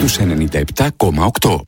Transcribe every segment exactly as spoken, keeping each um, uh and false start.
στους ενενήντα επτά κόμμα οκτώ.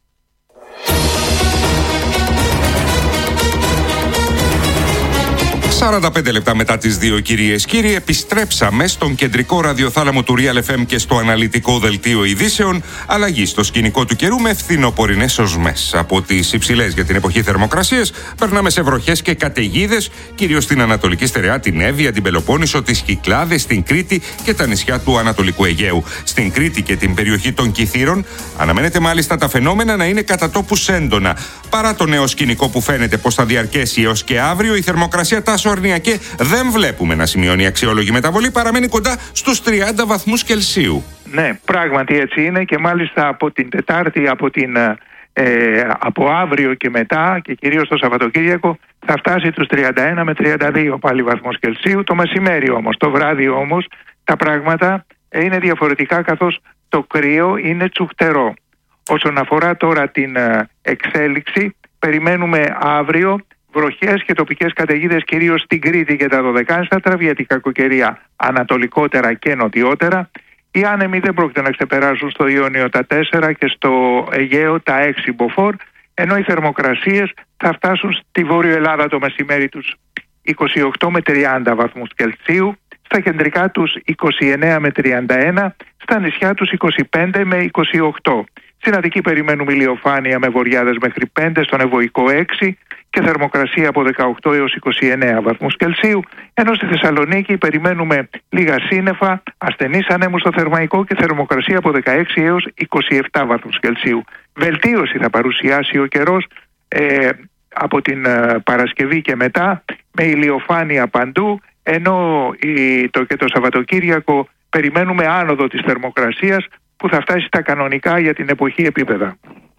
σαράντα πέντε λεπτά μετά τις δύο, κυρίες κύριοι, επιστρέψαμε στον κεντρικό ραδιοθάλαμο του Real εφ εμ και στο αναλυτικό δελτίο ειδήσεων. Αλλαγή στο σκηνικό του καιρού με φθινοπορεινές οσμές. Από τις υψηλές για την εποχή θερμοκρασίες, περνάμε σε βροχές και καταιγίδες, κυρίως στην Ανατολική Στερεά, την Εύβοια, την Πελοπόννησο, τις Κυκλάδες, την Κρήτη και τα νησιά του Ανατολικού Αιγαίου. Στην Κρήτη και την περιοχή των Κιθήρων, αναμένεται μάλιστα τα φαινόμενα να είναι κατά τόπους έντονα. Παρά το νέο σκηνικό που φαίνεται πως θα διαρκέσει έως και αύριο, η θερμοκρασία τάσσερις και δεν βλέπουμε να σημειώνει αξιόλογη μεταβολή, παραμένει κοντά στους τριάντα βαθμούς Κελσίου. Ναι, πράγματι έτσι είναι και μάλιστα από την Τετάρτη, από, την, ε, από αύριο και μετά και κυρίως το Σαββατοκύριακο θα φτάσει τους τριάντα ένα με τριάντα δύο πάλι βαθμούς Κελσίου. Το μεσημέρι όμως, το βράδυ όμως τα πράγματα είναι διαφορετικά, καθώς το κρύο είναι τσουχτερό. Όσον αφορά τώρα την εξέλιξη, περιμένουμε αύριο βροχές και τοπικές καταιγίδες κυρίως στην Κρήτη και τα Δωδεκάνηστατρα, γιατί κακοκαιρία ανατολικότερα και νοτιότερα. Οι άνεμοι δεν πρόκειται να ξεπεράσουν στο Ιόνιο τα τέσσερα και στο Αιγαίο τα έξι μποφόρ, ενώ οι θερμοκρασίες θα φτάσουν στη Βόρειο Ελλάδα το μεσημέρι τους είκοσι οκτώ με τριάντα βαθμούς Κελσίου, στα κεντρικά τους είκοσι εννέα με τριάντα ένα, στα νησιά τους είκοσι πέντε με είκοσι οκτώ. Στην Αττική περιμένουμε ηλιοφάνεια με βοριάδες μέχρι πέντε, στον Ευωικό έξι και θερμοκρασία από δεκαοκτώ έως είκοσι εννέα βαθμούς Κελσίου, ενώ στη Θεσσαλονίκη περιμένουμε λίγα σύννεφα, ασθενείς ανέμους στο Θερμαϊκό και θερμοκρασία από δεκαέξι έως είκοσι επτά βαθμούς Κελσίου. Βελτίωση θα παρουσιάσει ο καιρός ε, από την ε, Παρασκευή και μετά, με ηλιοφάνεια παντού, ενώ η, το, και το Σαββατοκύριακο περιμένουμε άνοδο της θερμοκρασίας που θα φτάσει στα κανονικά για την εποχή επίπεδα.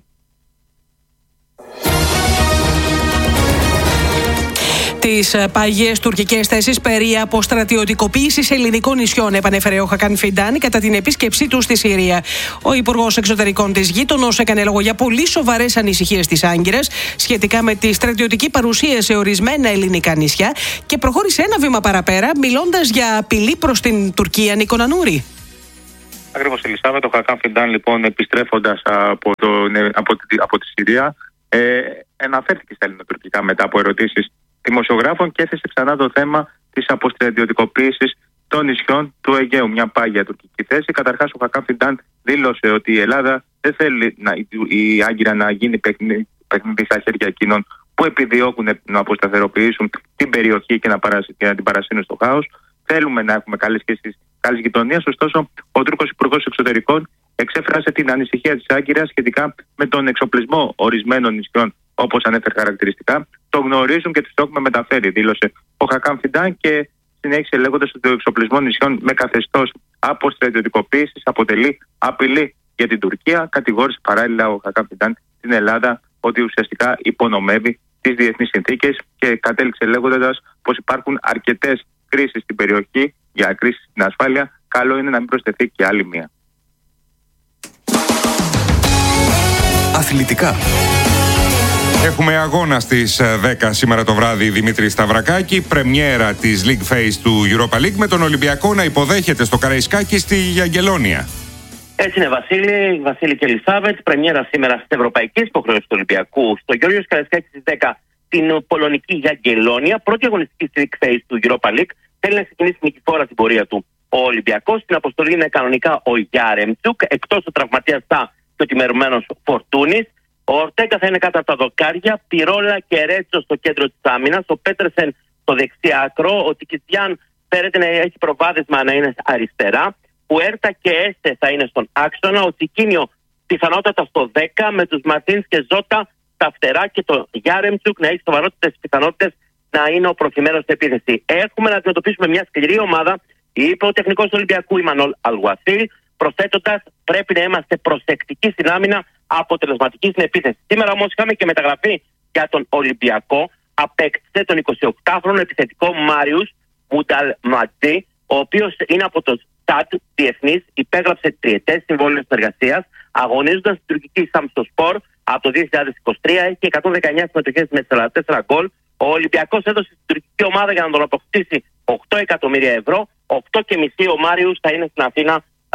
Τις πάγιες τουρκικές θέσεις περί αποστρατιωτικοποίησης ελληνικών νησιών επανέφερε ο Χακάν Φιντάν κατά την επίσκεψή του στη Συρία. Ο Υπουργός Εξωτερικών της γείτονος έκανε λόγο για πολύ σοβαρές ανησυχίες της Άγκυρας σχετικά με τη στρατιωτική παρουσία σε ορισμένα ελληνικά νησιά και προχώρησε ένα βήμα παραπέρα, μιλώντας για απειλή προς την Τουρκία. Νίκο Νανούρη. Ακριβώς, Ελισάβετ. Ο Χακάν Φιντάν, λοιπόν, επιστρέφοντας από, το, από, τη, από τη Συρία, ε, αναφέρθηκε στα ελληνοτουρκικά μετά από ερωτήσεις δημοσιογράφων και έθεσε ξανά το θέμα της αποστρατιωτικοποίησης των νησιών του Αιγαίου. Μια πάγια τουρκική θέση. Καταρχάς, ο Χακάν Φιντάν δήλωσε ότι η Ελλάδα δεν θέλει να, η Άγκυρα να γίνει παιχνίδι, παιχνίδι στα χέρια εκείνων που επιδιώκουν να αποσταθεροποιήσουν την περιοχή και να, παρασ, και να την παρασύνουν στο χάος. Θέλουμε να έχουμε καλές σχέσεις, καλές γειτονίες. Ωστόσο, ο Τούρκος Υπουργός Εξωτερικών εξέφρασε την ανησυχία της Άγκυρας σχετικά με τον εξοπλισμό ορισμένων νησιών, όπως ανέφερε χαρακτηριστικά. Το γνωρίζουν και τους το έχουμε μεταφέρει, δήλωσε ο Χακάν Φιντάν και συνέχισε λέγοντας ότι ο εξοπλισμός νησιών με καθεστώς αποστρατιωτικοποίησης αποτελεί απειλή για την Τουρκία. Κατηγόρησε παράλληλα ο Χακάν Φιντάν την Ελλάδα ότι ουσιαστικά υπονομεύει τις διεθνείς συνθήκες και κατέληξε λέγοντας πως υπάρχουν αρκετές κρίσεις στην περιοχή για κρίσεις στην ασφάλεια. Καλό είναι να μην προσθεθεί και άλλη μία. Αθλητικά. Έχουμε αγώνα στις δέκα σήμερα το βράδυ, Δημήτρη Σταυρακάκη, πρεμιέρα της League Phase του Europa League, με τον Ολυμπιακό να υποδέχεται στο Καραϊσκάκι στη Γιαγγελόνια. Έτσι είναι, Βασίλη, Βασίλη και Ελισάβετ. Πρεμιέρα σήμερα στις ευρωπαϊκές υποχρεώσεις του Ολυμπιακού στο Γεώργιος Καραϊσκάκη στις δέκα στην πολωνική Γιαγγελόνια. Πρώτη αγωνιστική στη League Phase του Europa League. Θέλει να ξεκινήσει νικηφόρα την πορεία του ο Ολυμπιακός. Στην αποστολή είναι κανονικά ο Γιάρεμτσουκ, εκτός ο τραυματίας θα και ο τιμωρημένος Φορτούνης. Ο Ορτέγκα θα είναι κάτω από τα δοκάρια, Πυρόλα και Ρέτσο στο κέντρο της άμυνας, ο Πέτρεσεν στο δεξί άκρο, ο Τικιτιάν φέρεται να έχει προβάδισμα να είναι αριστερά, Πουέρτα και Έστε θα είναι στον άξονα, ο Τσικίνιο πιθανότατα στο δέκα, με τους Μαρτίνς και Ζώτα στα φτερά και το Γιάρεμτσουκ να έχει σοβαρότητες πιθανότητες να είναι ο προθυμένος στην επίθεση. Έχουμε να αντιμετωπίσουμε μια σκληρή ομάδα, είπε ο τεχνικός του Ολυμπιακού Ιμανόλ Αλγουασίλ, προσθέτοντας πρέπει να είμαστε προσεκτικοί στην άμυνα, αποτελεσματική στην επίθεση. Σήμερα όμως είχαμε και μεταγραφή για τον Ολυμπιακό. Απέκτησε τον εικοσιοκτάχρονο επιθετικό Μάριους Μουνταλματζή, ο οποίος είναι από το ΣΤΑΤ διεθνής, υπέγραψε τριετές συμβόλαιο συνεργασίας, αγωνίζοντας στην τουρκική Σαμσοσπορ από το δύο χιλιάδες είκοσι τρία, έχει εκατόν δεκαεννιά συμμετοχές με σαράντα τέσσερα γκολ. Ο Ολυμπιακός έδωσε στην τουρκική ομάδα για να τον αποκτήσει οκτώ εκατομμύρια ευρώ. οκτώ και μισή ο Μάριους θα είναι στην Αθήνα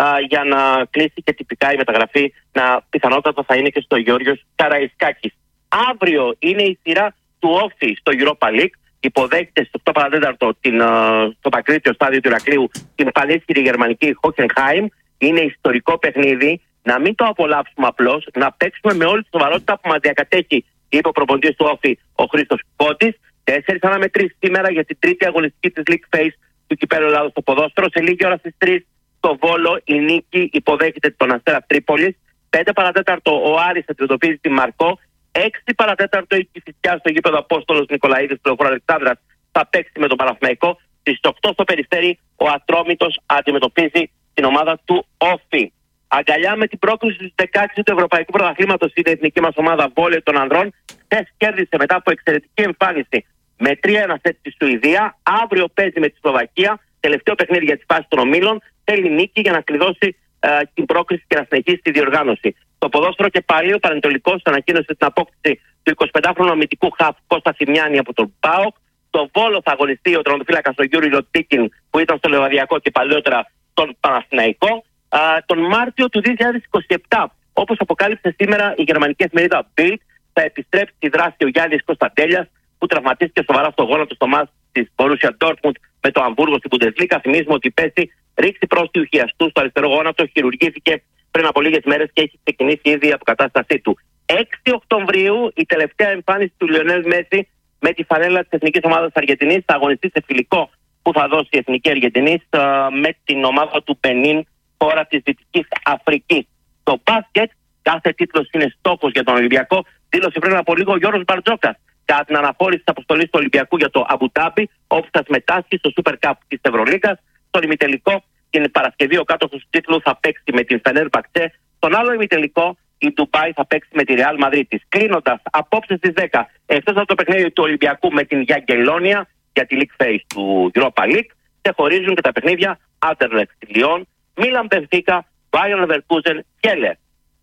για να κλείσει και τυπικά η μεταγραφή, να πιθανότατα θα είναι και στο Γιώργος Καραϊσκάκης. Αύριο είναι η σειρά του Όφη στο Europa League. Υποδέχεται στο οκτώ παρά τέταρτο στο Πακρίτιο στάδιο του Ηρακλείου την πανίσχυρη γερμανική Hoffenheim. Είναι ιστορικό παιχνίδι. Να μην το απολαύσουμε απλώς, να παίξουμε με όλη τη σοβαρότητα που μας διακατέχει, είπε ο προπονητής του Όφη, ο Χρήστος Κώτης. Τέσσερις αναμετρήσεις σήμερα για την τρίτη αγωνιστική της League Phase του Κυπέλλου Ελλάδος στο ποδόσφαιρο. Σε λίγη ώρα στις τρεις στο Βόλο η Νίκη υποδέχεται τον Αστέρα Τρίπολης. πέντε παρά τέταρτο ο Άρης αντιμετωπίζει τη Μαρκό. έξι παρά τέταρτο η Κηφισιά στο γήπεδο Απόστολος Νικολαίδης του Λεωφόρου Αλεξάνδρας θα παίξει με τον Παναθηναϊκό. Στις οκτώ στο Περιστέρι ο Ατρόμητος αντιμετωπίζει την ομάδα του Όφη. Αγκαλιά με την πρόκληση στους δεκαέξι του Ευρωπαϊκού Πρωταθλήματος είναι η εθνική μας ομάδα βόλεϊ των ανδρών. Χθες κέρδισε μετά από εξαιρετική εμφάνιση με τρία ένα σετ στη Σουηδία. Αύριο παίζει με τη Σλοβακία. Τελευταίο παιχνίδι για τη φάση των ομίλων. Θέλει νίκη για να κλειδώσει ε, την πρόκληση και να συνεχίσει τη διοργάνωση. Το ποδόσφαιρο και πάλι ο Πανετολικός ανακοίνωσε την απόκτηση του εικοσιπεντάχρονου αμυντικού χαφ Κώστα Σιμιάνη από τον ΠΑΟΚ. Στο Βόλο θα αγωνιστεί ο τερματοφύλακας ο Γιούρι Λοτίκιν που ήταν στο Λεβαδιακό και παλαιότερα στον Παναθηναϊκό. Α, τον Μάρτιο του δύο χιλιάδες είκοσι επτά, όπως αποκάλυψε σήμερα η γερμανική εφημερίδα Bild, θα επιστρέψει στη δράση ο Γιάννης Κωνσταντέλιας που τραυματίστηκε σοβαρά στο γόνατο στο μάτς της Borussia Dortmund με το Αμβούργο στην Bundesliga. Θυμίζουμε ότι πέσει ρήξη πρόστιου χιαστού στο αριστερό γόνατο, χειρουργήθηκε πριν από λίγες μέρες και έχει ξεκινήσει ήδη η αποκατάστασή του. έξι Οκτωβρίου η τελευταία εμφάνιση του Λιονέλ Μέση με τη φανέλα της Εθνικής Ομάδας Αργεντινής. Θα αγωνιστεί σε φιλικό που θα δώσει η Εθνική Αργεντινής με την ομάδα του Μπενίν, χώρα της Δυτικής Αφρικής. Το μπάσκετ, κάθε τίτλος είναι στόχος για τον Ολυμπιακό, δήλωσε πριν από λίγο ο Γιώργος Μπαρτζόκας κατά την αναχώρηση της αποστολής του Ολυμπιακού για το Αμπουντάμπι, όπου θα συμμετάσχει στο Super Cup της Ευρωλίγκας. Στον ημιτελικό την Παρασκευή ο κάτοχος του τίτλου θα παίξει με την Φενέρμπαχτσε. Στον άλλο ημιτελικό η Ντουμπάι θα παίξει με τη Ρεάλ Μαδρίτης. Κλείνοντας, απόψε στις δέκα, εκτός από το παιχνίδι του Ολυμπιακού με την Γιαγκελόνια για τη League Phase του Europa League, ξεχωρίζουν και τα παιχνίδια Anderlecht Λιόν, Μίλαν Μπενφίκα, Μπάιερν Λεβερκούζεν, Κέλερ.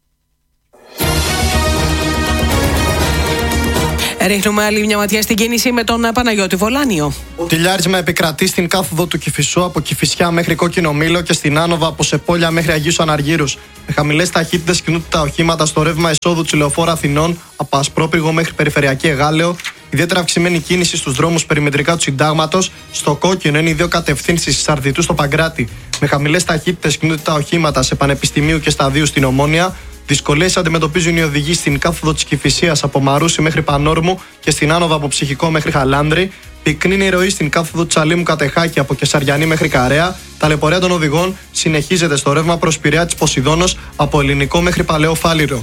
Ρίχνουμε άλλη μια ματιά στην κίνηση με τον Παναγιώτη Βολάνιο. Τηλιάρισμα επικρατεί στην κάθοδο του Κηφισού από Κηφισιά μέχρι Κόκκινο Μήλο και στην Άνοβα από Σεπόλια μέχρι Αγίους Αναργύρους. Με χαμηλές ταχύτητες κινούνται τα οχήματα στο ρεύμα εισόδου του Λεωφόρου Αθηνών από Ασπρόπυργο μέχρι Περιφερειακή Εγάλεο. Ιδιαίτερα αυξημένη κίνηση στους δρόμους περιμετρικά του Συντάγματος. Στο Κόκκινο είναι οι δύο κατευθύνσεις της Αρδιτού στο Παγκράτη. Με χαμηλές ταχύτητες κινούνται τα οχήματα σε Πανεπιστημίου και Σταδίου στην Ομόνια. Δυσκολίες αντιμετωπίζουν οι οδηγοί στην κάθοδο της Κηφισίας από Μαρούσι μέχρι Πανόρμου και στην Άνοβα από Ψυχικό μέχρι Χαλάνδρη. Πυκνή είναι η ροή στην κάθοδο της Αλήμου Κατεχάκη από Κεσαριανή μέχρι Καρέα. Ταλαιπωρία των οδηγών συνεχίζεται στο ρεύμα προς Πειραιά της Ποσειδώνος από Ελληνικό μέχρι Παλαιό Φάληρο.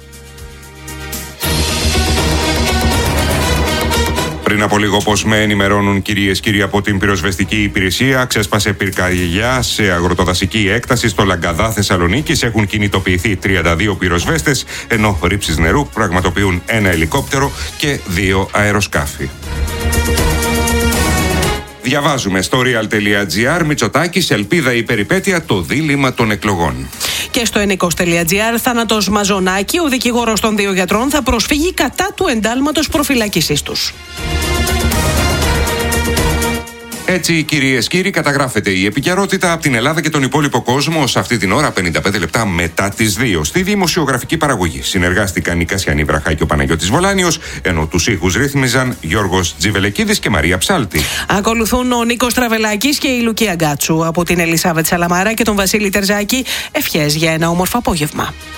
Πριν από λίγο, όπως με ενημερώνουν κυρίες και κύριοι από την πυροσβεστική υπηρεσία, ξέσπασε πυρκαγιά σε αγροτοδασική έκταση στο Λαγκαδά Θεσσαλονίκης. Έχουν κινητοποιηθεί τριάντα δύο πυροσβέστες, ενώ ρήψεις νερού πραγματοποιούν ένα ελικόπτερο και δύο αεροσκάφη. Διαβάζουμε στο real.gr, Μητσοτάκης, ελπίδα η περιπέτεια, το δίλημμα των εκλογών. Και στο ενίκος.gr, Θάνατος Μαζονάκη, ο δικηγόρος των δύο γιατρών, θα προσφύγει κατά του εντάλματος προφυλάκησής τους. Έτσι, κυρίες και κύριοι, καταγράφεται η επικαιρότητα από την Ελλάδα και τον υπόλοιπο κόσμο σε αυτή την ώρα, πενήντα πέντε λεπτά μετά τις δύο. Στη δημοσιογραφική παραγωγή συνεργάστηκαν η Κασιανή Βραχά και ο Παναγιώτης Βολάνιος, ενώ τους ήχους ρύθμιζαν Γιώργος Τζιβελεκίδης και Μαρία Ψάλτη. Ακολουθούν ο Νίκος Τραβελάκης και η Λουκία Γκάτσου. Από την Ελισάβετ Σαλαμάρα και τον Βασίλη Τερζάκη, ευχές για ένα όμορφο απόγευμα.